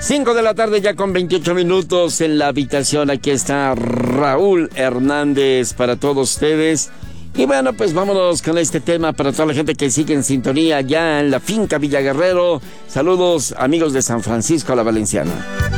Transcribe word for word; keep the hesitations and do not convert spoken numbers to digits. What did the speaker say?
cinco de la tarde ya con veintiocho minutos en la habitación. Aquí está Raúl Hernández para todos ustedes. Y bueno, pues vámonos con este tema para toda la gente que sigue en sintonía ya en la finca Villaguerrero. Saludos amigos de San Francisco, la Valenciana.